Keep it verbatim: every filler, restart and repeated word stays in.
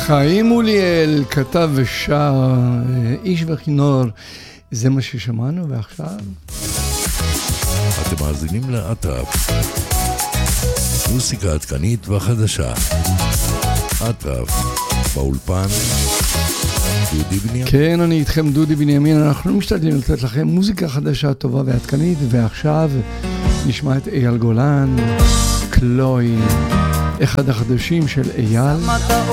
חיים מוליאל כתב ושר, איש וכינור, זה מה ששמענו. ועכשיו אתם מאזינים לאטרף, מוסיקה עדכנית וחדשה. אטרף באולפן דודי בנימין. כן, אני איתכם דודי בנימין. אנחנו משתדלים לתת לכם מוזיקה חדשה טובה ועדכנית, ועכשיו נשמע את אייל גולן, קלוי, אחד החדשים של אייל.